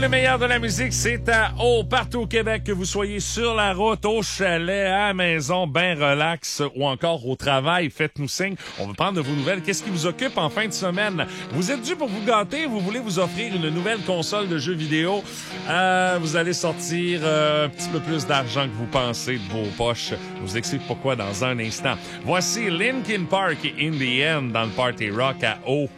le meilleur de la musique, c'est à haut partout au Québec, que vous soyez sur la route, au chalet, à la maison, ben relax ou encore au travail. Faites-nous signe. On veut prendre de vos nouvelles. Qu'est-ce qui vous occupe en fin de semaine? Vous êtes dû pour vous gâter? Vous voulez vous offrir une nouvelle console de jeux vidéo? Vous allez sortir un petit peu plus d'argent que vous pensez de vos poches. Je vous explique pourquoi dans un instant. Voici Linkin Park et In the End dans le Party Rock à haut